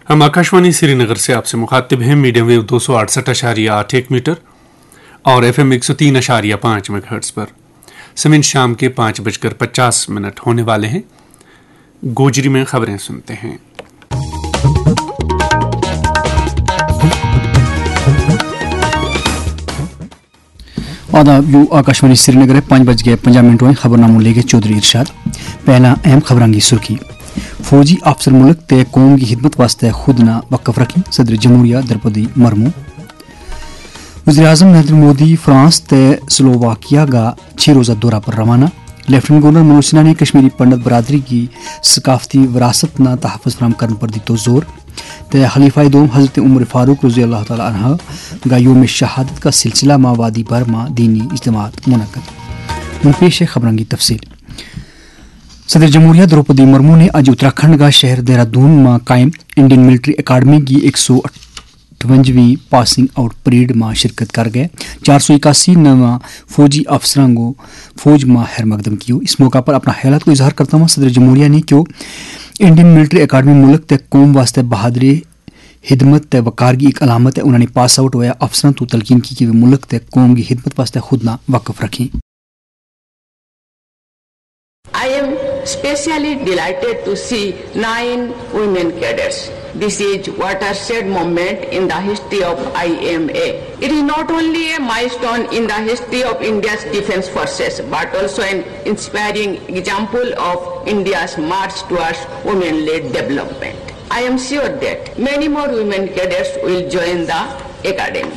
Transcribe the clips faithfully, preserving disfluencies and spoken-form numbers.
ہم آکاشوانی سری نگر سے آپ سے مخاطب ہیں. میڈیم ویو دو سو اڑسٹھ اشاریہ آٹھ ایک میٹر اور ایف ایم ایک سو تین اشاریہ پانچ میگا ہرٹز پر. سمن شام کے پانچ بج کر پچاس منٹ ہونے والے ہیں. گوجری میں خبریں سنتے ہیں. آداب، یو آکاشوانی سری نگر ہے. پانچ بج گئے پنجا منٹ ہوئے. خبر ناموں لے کے چودھری ارشاد. پہلا اہم خبران کی سرخی. فوجی افسر ملک تے قوم کی خدمت واسطے خود نہ وقف رکھی. صدر جمہوریہ درپدی مرمو. وزیر اعظم نریندر مودی فرانس تے سلوواکیہ کا چھ روزہ دورہ پر روانہ. لیفٹنٹ گورنر منوج سنہا نے کشمیری پنڈت برادری کی ثقافتی وراثت نہ تحفظ فراہم کرنے پر دی تو زور. تے خلیفہ دوم حضرت عمر فاروق رضی اللہ تعالی عنہ کا یوم شہادت کا سلسلہ ماہ وادی بھر ماہ دینی اجتماعات منعقد. ان پیش ہے خبروں کی تفصیل. صدر جمہوریہ دروپدی مرمو نے آج اتراکھنڈ کا شہر دہرادون میں قائم انڈین ملٹری اکیڈمی کی ایک سو اٹھوجویں پاسنگ آؤٹ پریڈ میں شرکت کر گئے. چار سو اکاسی نواں فوجی افسران کو فوج میں خیر مقدم کیو. اس موقع پر اپنا خیالات کو اظہار کرتا ہوا صدر جمہوریہ نے کہ انڈین ملٹری اکیڈمی ملک تے قوم واسطے بہادری خدمت تے وقار کی ایک علامت ہے. انہوں نے پاس آؤٹ ہویا افسران تو تلقین کی کہ وہ ملک تے قوم کی خدمت واسطے خود نہ وقف رکھیں. I am especially delighted to see nine women cadets. This is watershed moment in the history of I M A. It is not only a milestone in the history of India's defense forces, but also an inspiring example of India's march towards women-led development. I am sure that many more women cadets will join the academy.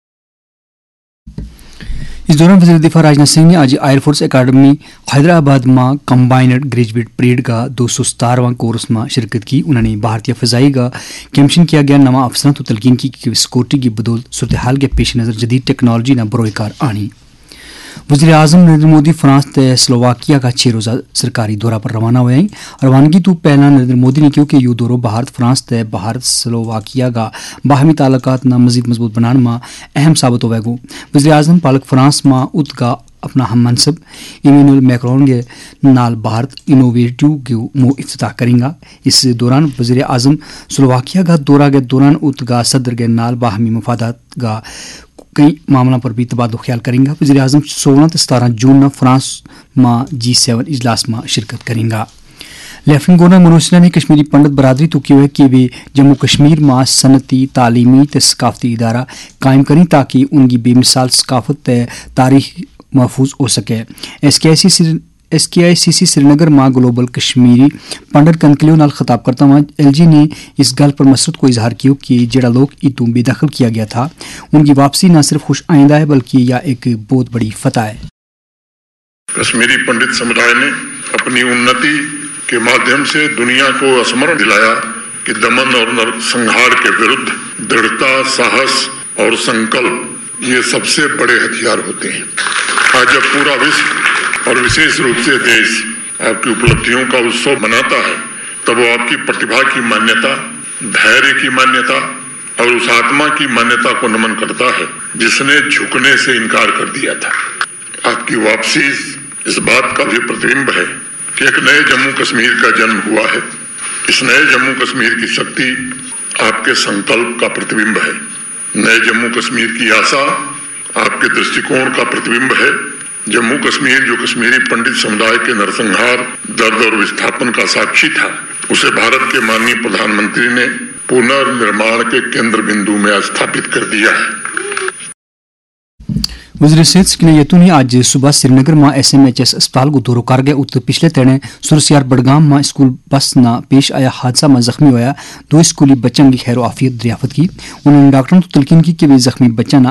اس دوران وزیر دفاع راجناتھ سنگھ نے آج air force academy Hyderabad میں combined graduate parade کا دو سو ستارواں course میں شرکت کی. انہوں نے بھارتیہ فضائی کا کمیشن کیا گیا نواں افسران تو تلقین کی کہ سیکورٹی کی بدولت صورتحال کے پیش نظر جدید ٹیکنالوجی نہ بروئے کار آنی. وزیر اعظم نریندر مودی فرانس تے سلوواکیہ کا چھ روزہ سرکاری دورہ پر روانہ ہوئے ہیں. روانگی تو پہلا نریندر مودی نے کیوں کہ یہ دورہ بھارت فرانس تے بھارت سلوواکیہ کا باہمی تعلقات نہ مزید مضبوط بنانے میں اہم ثابت ہوئے گو. وزیر اعظم پالک فرانس میں ات کا اپنا ہم منصب ایمینول میکرون کے نال بھارت انوویٹو کے مو افتتاح کریں گا. اس دوران وزیر اعظم سلوواکیہ کا دورہ کے دوران ات کا صدر کے نال باہمی مفادات کا کئی معاملوں پر بھی تبادلہ خیال کریں گا. وزیر اعظم سولہ سے ستارہ جون میں فرانس میں جی سیون اجلاس میں شرکت کریں گا. لیفٹنٹ گورنر منوج سنہا نے کشمیری پنڈت برادری تو کیوں ہے کہ وہ جموں کشمیر میں صنعتی تعلیمی تے ثقافتی ادارہ قائم کریں تاکہ ان کی بے مثال ثقافت تے تاریخ محفوظ ہو سکے. ایس کے آئی سی ایس کے آئی سی سی سری نگر ماں گلوبل کشمیری پنڈت کنکلیو نال خطاب کرتا ہوا ایل جی نے اس گل پر مسرت کو اظہار کیا کہ جڑا لوگ اتوں بے دخل کیا گیا تھا ان کی واپسی نہ صرف خوش آئندہ ہے بلکہ یہ ایک بہت بڑی فتح ہے. کشمیری پنڈت سمدائے نے اپنی انتی کے مادھیم سے دنیا کو اسمرن دلایا کہ دمن اور سنہار کے ورد دڑھتا ساہس اور سنکلپ یہ سب سے بڑے ہتھیار ہوتے ہیں. آج جب پورا وشو اور وشیش روپ سے دیش آپ کی اپلبدھیوں کا اتسو مناتا ہے تب وہ آپ کی پرتبھا کی مانیتا، دھیرے کی مانیتا اور اس آتما کی مانیتا کو نمن کرتا ہے جس نے جھکنے سے انکار کر دیا تھا. آپ کی واپسی اس بات کا بھی پرتبمب ہے کہ ایک نئے جموں کشمیر کا جنم ہوا ہے. اس نئے جموں کشمیر کی شکتی آپ کے سنکلپ کا پرتبمب ہے. نئے جموں کشمیر کی آسا آپ کے درشٹیکون کا پرتبمب ہے. جموں کشمیر جو کشمیری پنڈت سمدائے کے نرسنہار، درد اور وستھاپن کا ساکشی تھا، اسے بھارت کے ماننی پردھان منتری نے پنرنرمان کے کیندر بندو میں استھاپت کر دیا ہے. وزیر صحت سکینہ یتو نے آج صبح سری نگر میں ایس ایم ایچ ایس اسپتال کو دورہ کر گئے. ات پچھلے تیڑے سرسیار بڑگام میں اسکول بس نہ پیش آیا حادثہ میں زخمی ہویا دو اسکولی بچوں کی خیر و عافیت دریافت کی. انہوں نے ڈاکٹروں کو تلقین کی کہ وہ زخمی بچہ نہ